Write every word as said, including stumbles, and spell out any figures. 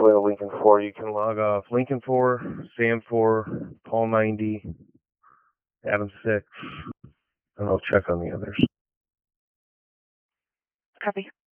Whale Lincoln four. You can log off Lincoln four, Sam four, Paul ninety, Adam six, and I'll check on the others. Copy.